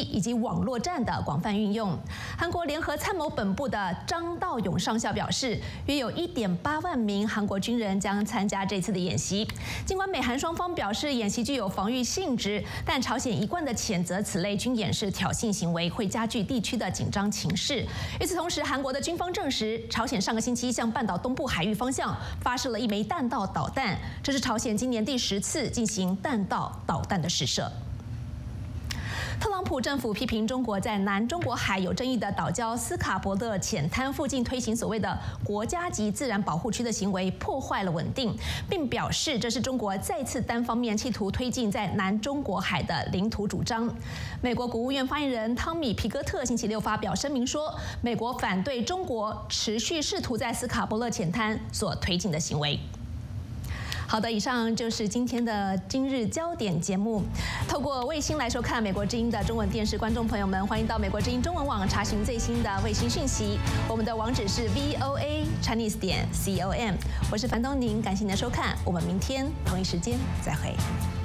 以及网络战的广泛运用。韩国联合参谋本部的张道勇上校表示，约有1.8万名韩国军人将参加这次的演习。尽管美韩双方表示演习具有防御性质，但朝鲜一贯的谴责此类军演是挑衅行为，会加剧地区的紧张情势。与此同时，韩国的军方证实，朝鲜上个星期向半岛东部海域方向发射了1枚弹道导弹，这是朝鲜今年第10次进行弹道导弹的试射。特朗普政府批评中国在南中国海有争议的岛礁斯卡伯勒浅滩附近推行所谓的国家级自然保护区的行为，破坏了稳定，并表示这是中国再次单方面企图推进在南中国海的领土主张。美国国务院发言人汤米·皮格特星期6发表声明说，美国反对中国持续试图在斯卡伯勒浅滩所推进的行为。好的，以上就是今天的今日焦点节目。透过卫星来收看美国之音的中文电视，观众朋友们，欢迎到美国之音中文网查询最新的卫星讯息。我们的网址是 voachinese.com。我是樊东宁，感谢您的收看，我们明天同一时间再会。